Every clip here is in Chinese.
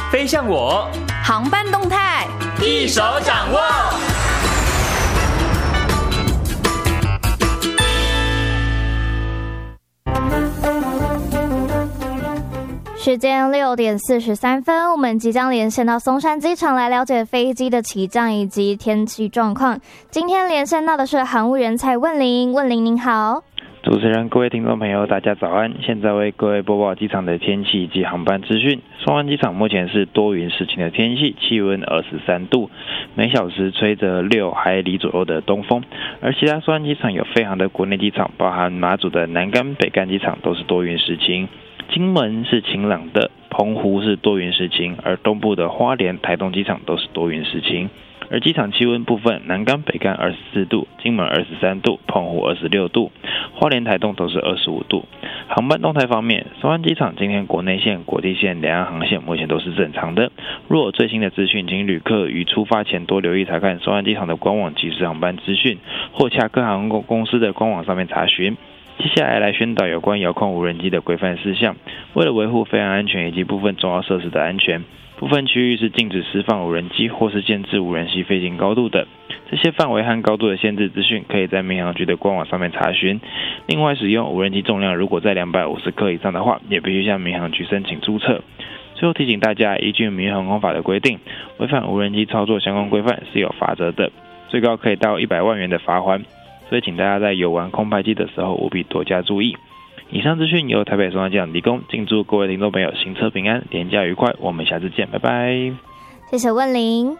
飞向我， 航班动态一手掌握。 时间6点43分，我们即将连线到松山机场来了解飞机的起降以及天气状况。今天连线到的是航务员蔡问玲，问玲您好。 主持人、各位听众朋友，大家早安！现在为各位播报机场的天气及航班资讯。松山机场目前是多云时晴的天气，气温23度，每小时吹着6海里左右的东风。而其他松山机场有飞航的国内机场，包含马祖的南竿、北竿机场都是多云时晴。金门是晴朗的，澎湖是多云时晴，而东部的花莲、台东机场都是多云时晴。而机场气温部分，南竿、北竿24度，金门23度，澎湖26度，花莲、台东都是25度。航班动态方面，松山机场今天国内线、国际线、两岸航线目前都是正常的。若有最新的资讯，请旅客于出发前多留意查看松山机场的官网即时航班资讯，或洽各航空公司的官网上面查询。接下来宣导有关遥控无人机的规范事项。为了维护飞行安全以及部分重要设施的安全，部分区域是禁止释放无人机或是限制无人机飞行高度的。这些范围和高度的限制资讯可以在民航局的官网上面查询。另外，使用无人机重量如果在250克以上的话，也必须向民航局申请注册。最后提醒大家，依据民航空法的规定，违反无人机操作相关规范是有罚则的，最高可以到100万元的罚锾。所以请大家在游玩空拍机的时候务必多加注意。以上资讯由台北松山机场提供，敬祝各位听众朋友行车平安，连假愉快，我们下次见，拜拜。 谢谢问玲。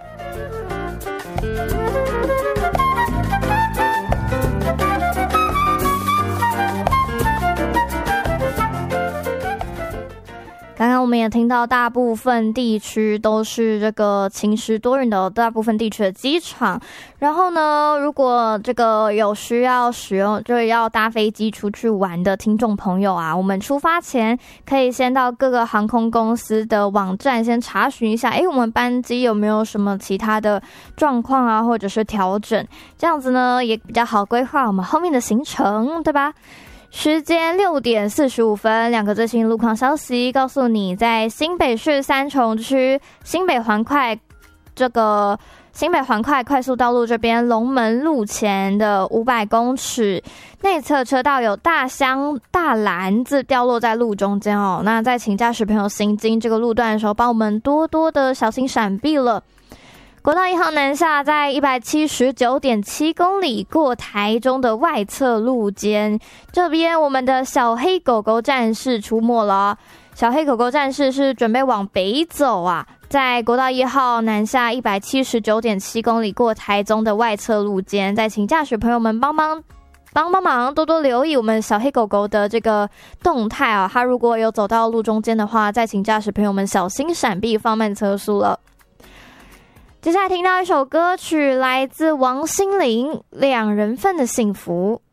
刚刚我们也听到，大部分地区都是这个晴时多云的大部分地区的机场。然后呢，如果这个有需要使用，就是要搭飞机出去玩的听众朋友啊，我们出发前可以先到各个航空公司的网站先查询一下，我们班机有没有什么其他的状况啊，或者是调整，这样子呢也比较好规划我们后面的行程，对吧？时间6点45分，两个最新路况消息告诉你，在新北市三重区新北环快快速道路这边龙门路前的500公尺内侧车道有大箱大篮子掉落在路中间哦。那在请驾驶朋友行经这个路段的时候，帮我们多多的小心闪避了。国道1号南下在 179.7 公里过台中的外侧路肩，这边我们的小黑狗狗战士出没了。小黑狗狗战士是准备往北走啊，在国道1号南下 179.7 公里过台中的外侧路肩，再请驾驶朋友们帮忙多多留意我们小黑狗狗的这个动态啊，它如果有走到路中间的话，再请驾驶朋友们小心闪避，放慢车速了。接下来听到一首歌曲，来自王心凌《两人份的幸福》。